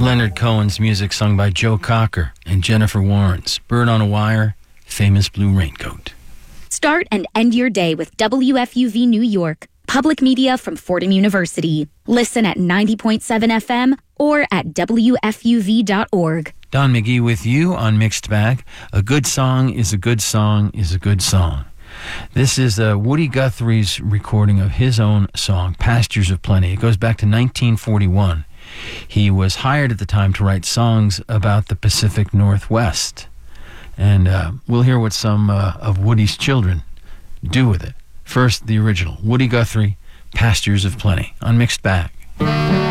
Leonard Cohen's music sung by Joe Cocker and Jennifer Warren's Bird on a Wire, Famous Blue Raincoat. Start and end your day with WFUV New York, public media from Fordham University. Listen at 90.7 FM or at WFUV.org. Don McGee with you on Mixed Bag. A good song is a good song is a good song. This is Woody Guthrie's recording of his own song, Pastures of Plenty. It goes back to 1941. He was hired at the time to write songs about the Pacific Northwest. And we'll hear what some of Woody's children do with it. First, the original, Woody Guthrie, Pastures of Plenty, on Mixed Bag.